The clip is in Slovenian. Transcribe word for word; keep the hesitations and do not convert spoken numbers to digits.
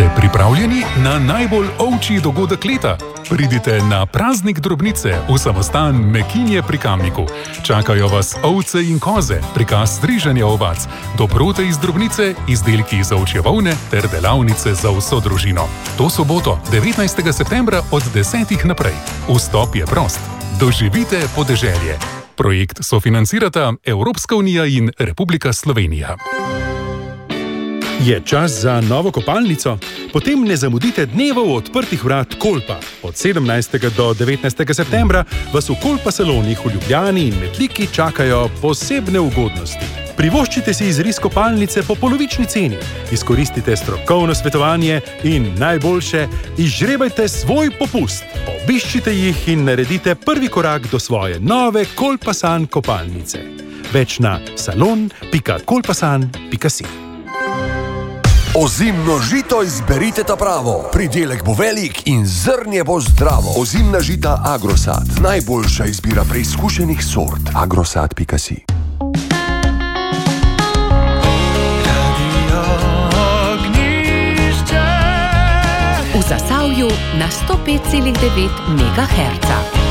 Ste pripravljeni na najbolj ovčji dogodek leta? Pridite na praznik drobnice v samostan Mekinje pri Kamniku. Čakajo vas ovce in koze, prikaz striženja ovac, dobrote iz drobnice, izdelki iz ovčje volne ter delavnice za vso družino. To soboto, devetnajstega septembra od desetih naprej. Vstop je prost. Doživite podeželje. Projekt sofinancirata Evropska unija in Republika Slovenija. Je čas za novo kopalnico? Potem ne zamudite dnevov odprtih vrat Kolpa. Od sedemnajstega do devetnajstega septembra vas v Kolpa salonih v Ljubljani in Metliki čakajo posebne ugodnosti. Privoščite si izris kopalnice po polovični ceni, izkoristite strokovno svetovanje in najboljše, izžrebajte svoj popust. Obiščite jih in naredite prvi korak do svoje nove Kolpasan kopalnice. Več na salon pika kolpasan pika si. Ozimno žito izberite ta pravo. Pridelek bo velik in zrnje bo zdravo. Ozimna žita Agrosad. Najboljša izbira preizkušenih sort. agrosad pika si. V Zasavju na sto pet celih devet megaherca.